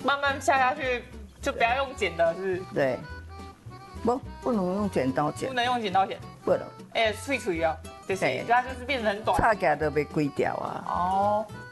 慢慢下去，就不要用剪的，是对，不能用剪刀剪不，能用剪刀剪。 不能， 脆脆哦，就是对它就是变成很短。 插起来都被龟掉啊。 哦，